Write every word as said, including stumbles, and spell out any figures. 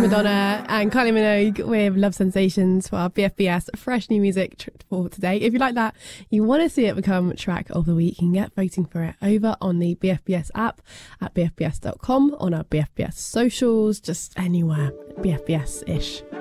Madonna and Kylie Minogue with Love Sensations for our B F B S fresh new music tr- for today. If you like that, you want to see it become track of the week, you can get voting for it over on the B F B S app at b f b s dot com, on our B F B S socials, just anywhere B F B S-ish.